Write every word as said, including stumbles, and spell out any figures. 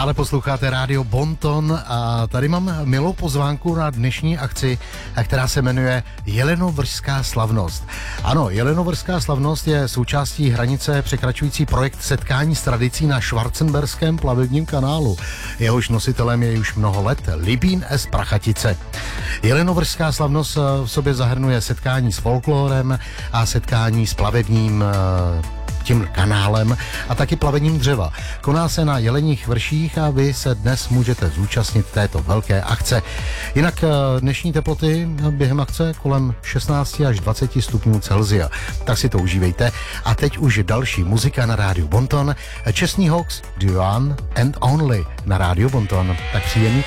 Stále posloucháte rádio Bonton a tady mám milou pozvánku na dnešní akci, která se jmenuje Jelenovrská slavnost. Ano, Jelenovrská slavnost je součástí hranice překračující projekt setkání s tradicí na Schwarzenberském plavebním kanálu. Jehož nositelem je už mnoho let Libín S. Prachatice. Jelenovrská slavnost v sobě zahrnuje setkání s folklórem a setkání s plavebním tím kanálem a taky plavením dřeva. Koná se na Jeleních vrších a vy se dnes můžete zúčastnit této velké akce. Jinak dnešní teploty během akce kolem šestnáct až dvacet stupňů Celsia. Tak si to užívejte. A teď už další muzika na rádiu Bonton. Čestný Hawks, The One and Only na rádiu Bonton. Tak příjemný